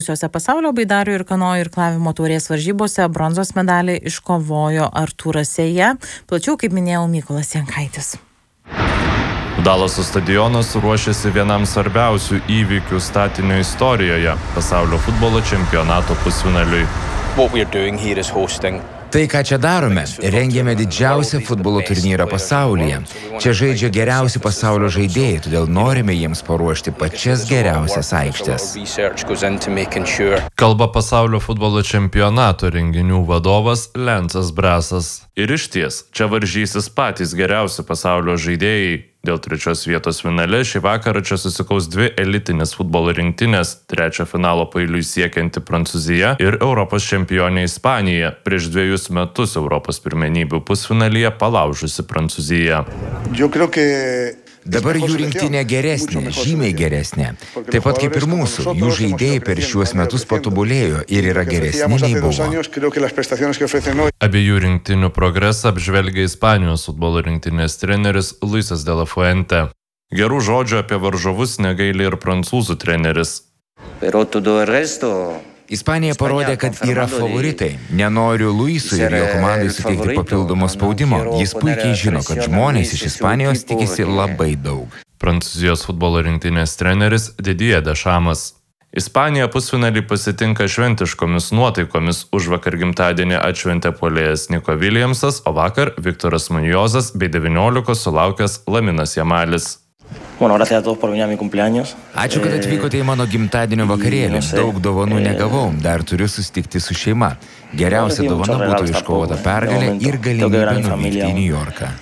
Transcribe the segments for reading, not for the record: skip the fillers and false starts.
Pasaulio baidarių ir kanojų irklavimo taurės varžybose bronzos medalį iškovojo Artūras Seja. Plačiau, kaip minėjau, Mykolas Jankaitis. Dalaso stadionas ruošiasi vienam svarbiausių įvykių statinio istorijoje – pasaulio futbolo čempionato pusfinaliui. Tai, ką čia darome, rengiame didžiausią futbolo turnyrą pasaulyje. Čia žaidžia geriausi pasaulio žaidėjai, todėl norime jiems paruošti pačias geriausias aikštes. Kalba pasaulio futbolo čempionato renginių vadovas Lensas Brasas. Ir išties, čia varžysis patys geriausi pasaulio žaidėjai. Dėl 3 vietos finale šį vakarą čia susikaus 2 elitinės futbolo rinktinės, 3 finalo paeiliui siekianti Prancūzija ir Europos čempionė Ispanija, prieš 2 metus Europos pirmenybių pusfinalyje palaužusi Prancūziją. Dabar jų rinktinė geresnė, žymiai geresnė. Taip pat kaip ir mūsų, jų žaidėjai per šiuos metus patobulėjo ir yra geresni nei buvo. Abiejų rinktinių progresą apžvelgia Ispanijos futbolo rinktinės treneris Luisas de la Fuente. Gerų žodžių apie varžovus negaili ir prancūzų treneris. Ispanija parodė, kad yra favoritai. Nenoriu Luisui ir jo komandai suteikti papildomo spaudimo. Jis puikiai žino, kad žmonės iš Ispanijos tikisi labai daug. Prancūzijos futbolo rinktinės treneris Didier Deschamps. Ispanija pusfinalį pasitinka šventiškomis nuotaikomis. Užvakar gimtadienį atšventė puolėjas Nico Williamsas, o vakar Viktoras Muñozas bei 19 sulaukęs Laminas Jamalis. Ačiū, kad atvykote į mano gimtadienio vakarėlį. Daug dovanų negavau, dar turiu susitikti su šeima. Geriausia dovana būtų iškovota pergalė ir galimybė nuvykti į Niujorką.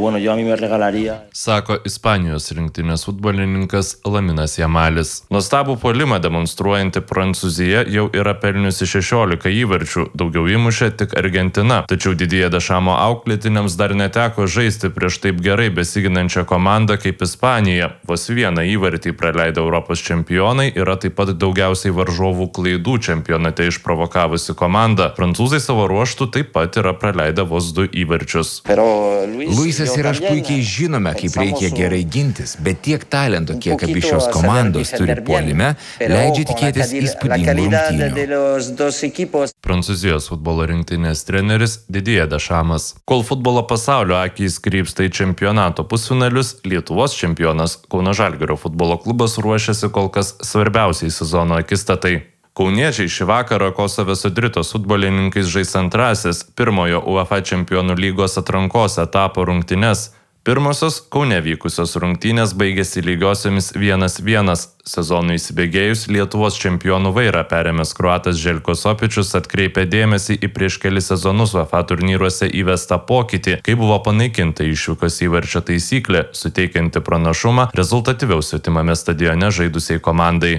Sako Ispanijos rinktinės futbolininkas Laminas Jamalis. Nuostabų puolimą demonstruojanti Prancūzija jau yra pelniusi 16 įvarčių, daugiau įmušė tik Argentina. Tačiau Didier Deschamps auklėtiniams dar neteko žaisti prieš taip gerai besiginančią komandą kaip Ispanija. Vos vieną įvartį praleidę Europos čempionai, yra taip pat daugiausiai varžovų klaidų čempionate išprovokavusi komanda. Prancūzai savo ruožtų taip pat yra praleidę vos 2 įvarčius. Luisas ir aš puikiai žinome, kaip reikia gerai gintis, bet tiek talento, kiek abi šios komandos turi puolime, leidžia tikėtis įspūdingų rungtynių. Prancūzijos futbolo rinktinės treneris Didier Deschamps. Kol futbolo pasaulio akys krypsta į čempionato pusfinalius, Lietuvos čempionas Kauno Žalgirio futbolo klubas ruošiasi kol kas svarbiausiai sezono akistatai. Kauniečiai šį vakarą Kosove su Dritos futbolininkais žais antrasis pirmojo UEFA čempionų lygos atrankos etapo rungtynes. Pirmosios Kaune vykusios rungtynės baigėsi lygiosiomis 1-1. Sezonui įsibėgėjus Lietuvos čempionų vairą perėmęs kroatas Željko Sopičius atkreipė dėmesį į prieš kelis sezonus UEFA turnyruose įvestą pokytį, kai buvo panaikinta išvykos įvarčio taisyklė, suteikianti pranašumą rezultatyviau svetimame stadione žaidusiai komandai.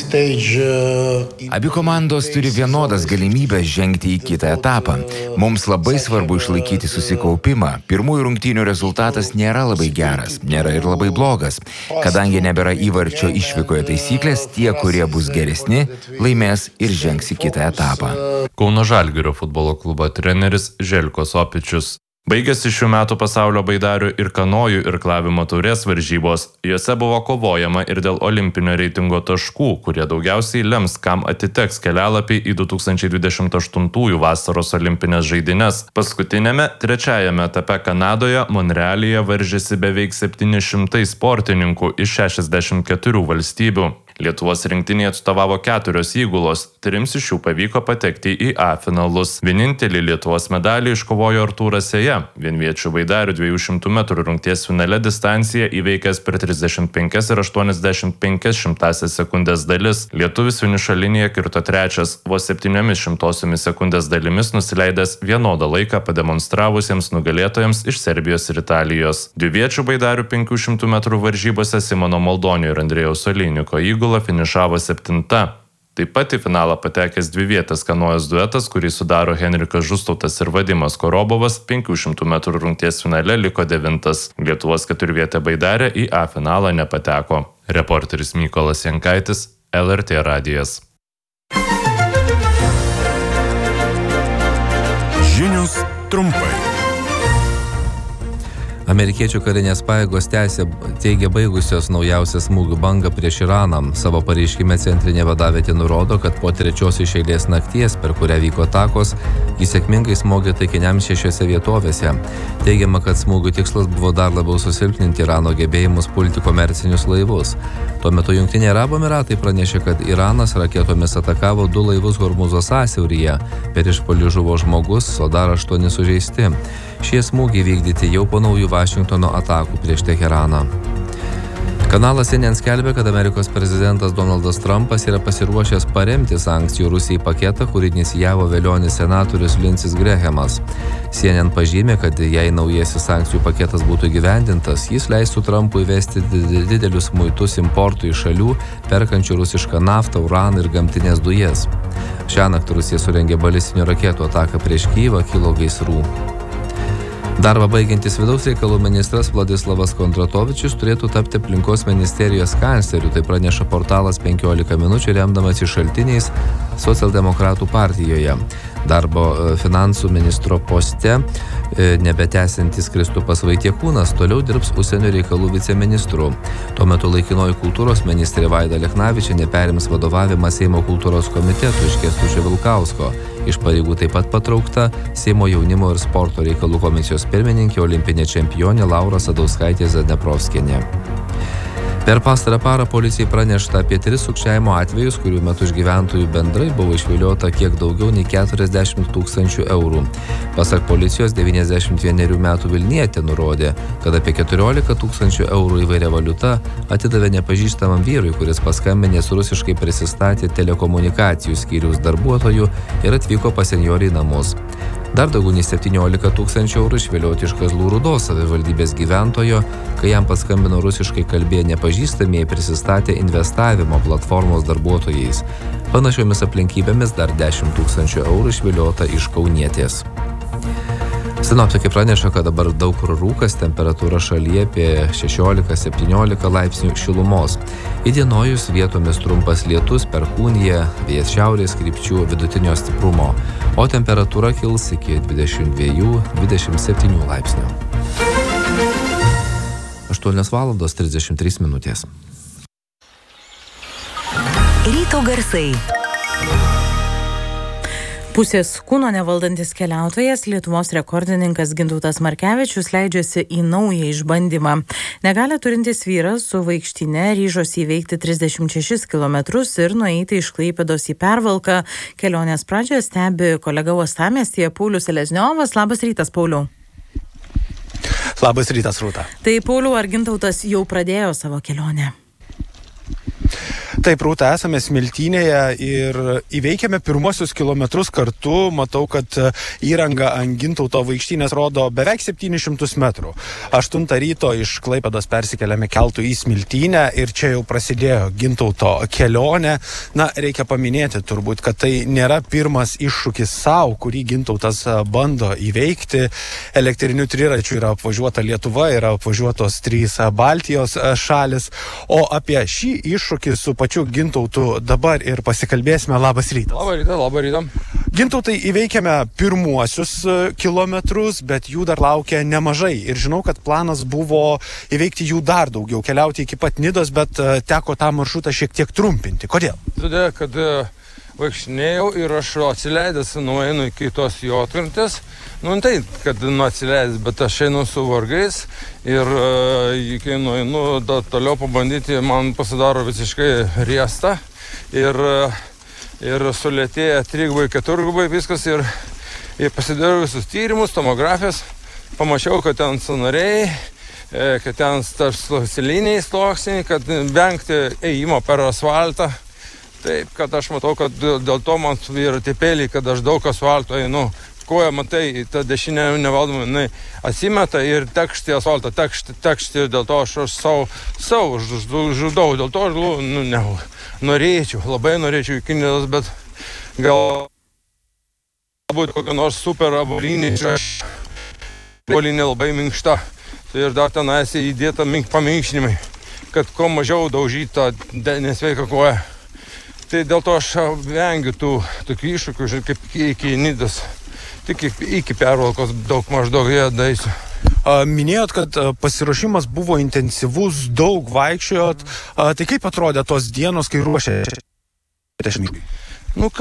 Abi komandos turi vienodas galimybės žengti į kitą etapą. Mums labai svarbu išlaikyti susikaupimą. Pirmųjų rungtynių rezultatas nėra labai geras, nėra ir labai blogas. Kadangi nebėra įvarčio išvykoje taisyklės, tie, kurie bus geresni, laimės ir žengs į kitą etapą. Kauno Žalgirio futbolo klubo treneris Željko Sopičius. Baigėsi šių metų pasaulio baidarių ir kanojų irklavimo taurės varžybos. Jose buvo kovojama ir dėl olimpinio reitingo taškų, kurie daugiausiai lems, kam atiteks kelialapiai į 2028 vasaros olimpinės žaidynes. Paskutinėme, 3-ajame etape Kanadoje, Monrealyje varžėsi beveik 700 sportininkų iš 64 valstybių. Lietuvos rinktinėje atstovavo 4 įgulos, 3 iš jų pavyko patekti į A finalus. Vienintelį Lietuvos medalį iškovojo Artūras Seja, vienviečių baidarių 200 metrų rungties finale distanciją įveikęs per 35 ir 85 sekundės dalis. Lietuvis finišo liniją kirto 3, vos 700 sekundės dalimis nusileidęs vienodą laiką pademonstravusiems nugalėtojams iš Serbijos ir Italijos. Dviviečių baidarių 500 metrų varžybose Simono Moldonio ir Andrėjaus Olyniuko įgula finišavo 7. Taip pat į finalą patekęs dvivietas kanojos duetas, kurį sudaro Henrikas Žustautas ir Vadimas Korobovas, 500 metrų rungties finale liko 9. Lietuvos 4-vietė baidarė į A finalą nepateko. Reporteris Mykolas Jankaitis, LRT radijas. Žinios trumpai. Amerikiečių karinės pajėgos teigia baigusios naujausią smūgių bangą prieš Iraną. Savo pareiškime centrinė vadavietė nurodo, kad po trečios iš eilės nakties, per kurią vyko atakos, jis sėkmingai smogė taikiniams 6 vietovėse. Teigiama, kad smūgių tikslas buvo dar labiau susilpninti Irano gebėjimus pulti komercinius laivus. Tuo metu Jungtiniai Arabų Emyratai pranešė, kad Iranas raketomis atakavo 2 laivus Hormūzo sąsiauryje. Per išpuolį žuvo žmogus, o dar 8 sužeisti. Šie smūgiai vykdyti jau po naujų Vašingtono atakų prieš Teheraną. Kanalas CNN skelbia, kad Amerikos prezidentas Donaldas Trumpas yra pasiruošęs paremti sankcijų Rusijai paketą, kurį inicijavo velionis senatorius Lindsey Grahamas. CNN pažymė, kad jei naujasis sankcijų paketas būtų įgyvendintas, jis leistų Trumpui įvesti didelius muitus importui iš šalių, perkančių rusišką naftą, uraną ir gamtinės dujas. Šiąnakt Rusija surengė balistinių raketų ataką prieš Kyjivą, kilo gaisrų. Darbą baigiantis vidaus reikalų ministras Vladislavas Kondratovičius turėtų tapti aplinkos ministerijos kancleriu, tai praneša portalas 15 minučių remdamas šaltiniais Socialdemokratų partijoje. Darbo finansų ministro poste nebetęsiantis Kristupas Vaitiekūnas toliau dirbs užsienio reikalų viceministru. Tuo metu laikinoji kultūros ministrė Vaida Lechnavičienė perims vadovavimą Seimo kultūros komitetų iš Kęstučio Vilkausko. Iš pareigų taip pat patraukta Seimo jaunimo ir sporto reikalų komisijos pirmininkė, olimpinė čempionė Laura Sadauskaitė Zadneprovskienė. Per pastarą parą policijai pranešta apie 3 sukčiavimo atvejus, kurių metu iš gyventojų bendrai buvo išviliota kiek daugiau nei 40 000 eurų. Pasak policijos, 91 metų Vilnietė nurodė, kad apie 14 000 eurų įvairia valiuta atidavė nepažįstamam vyrui, kuris paskambinęs rusiškai prisistatė telekomunikacijų skyriaus darbuotojų ir atvyko pas senjorį į namus. Dar daugiau nei 17 000 eurų išvilioti iš Kazlų Rūdos savivaldybės gyventojo, kai jam paskambino rusiškai kalbėję nepažįstamieji prisistatė investavimo platformos darbuotojais. Panašiomis aplinkybėmis dar 10 000 eurų išviliota iš kaunietės. Sinoptikai praneša, kad dabar daug kur rūkas, temperatūra šalyje apie 16-17 laipsnių šilumos. Įdienojus vietomis trumpas lietus, perkūnija, vėjas šiaurės krypčių vidutinio stiprumo, o temperatūra kils iki 22-27 laipsnių. 8:33. Ryto garsai. Pusės kūno nevaldantis keliautojas, Lietuvos rekordininkas Gintautas Markevičius leidžiasi į naują išbandymą. Negalią turintis vyras su vaikštyne ryžosi įveikti 36 km ir nueiti iš Klaipėdos į Pervalką. Kelionės pradžią stebi kolega uostamiestyje Paulius Selezniovas. Labas rytas, Pauliau. Labas rytas, Rūta. Tai Pauliau, ar Gintautas jau pradėjo savo kelionę? Taip, Rūta, esame Smiltynėje ir įveikėme pirmosius kilometrus kartu. Matau, kad įranga ant Gintauto vaikštynės rodo beveik 700 metrų. 8 ryto iš Klaipėdos persikeliame keltu į Smiltynę ir čia jau prasidėjo Gintauto kelionė. Na, reikia paminėti turbūt, kad tai nėra pirmas iššūkis savo, kurį Gintautas bando įveikti. Elektriniu triračiu yra apvažiuota Lietuva, yra apvažiuotos 3 Baltijos šalis. O apie šį iššūkį su pačiu Gintautu dabar ir pasikalbėsime. Labas rytas. Labą rytą. Gintautai, įveikėme pirmuosius kilometrus, bet jų dar laukia nemažai. Ir žinau, kad planas buvo įveikti jų dar daugiau, keliauti iki pat Nidos, bet teko tą maršrutą šiek tiek trumpinti. Kodėl? Todėl, kad vaikštinėjau ir aš atsileidęs nueinu iki tos Juodkrantės. Tai, kad atsileidęs, bet aš einu su vargais ir kai nueinu toliau pabandyti, man pasidaro visiškai riesta ir sulėtėja 3-4 viskas ir pasidariau visus tyrimus, tomografijas, pamačiau, kad ten sąnariai, kad ten siliniai sluoksniai, kad vengti ėjimo per asfaltą. Taip, kad aš matau, kad dėl to man yra tipėliai, kad aš daug asfalto einu. Koja, matai, ta dešinė nevaldoma, jinai atsimeta ir tekšti asfaltą, tekšti, dėl to aš savo žudau, dėl to aš labai norėčiau iki Nidos, bet gal būtų kokia nors super avalinė, avalinė labai minkšta, tai ir dar tenais įdėta paminkštinimai, kad kuo mažiau daužyti tą nesveiką koją. Tai dėl to aš vengiu tokių iššūkių, kaip iki Nidos. Tik iki Pervalkos daug maždaug daeisiu. Minėjot, kad pasiruošimas buvo intensyvus, daug vaikščiojot. Tai kaip atrodė tos dienos, kai ruošėte? Nu,